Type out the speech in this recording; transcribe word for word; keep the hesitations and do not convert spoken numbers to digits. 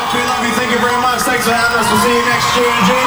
much. We love you. Thank you very much. Thanks for having us. We'll see you next year in June.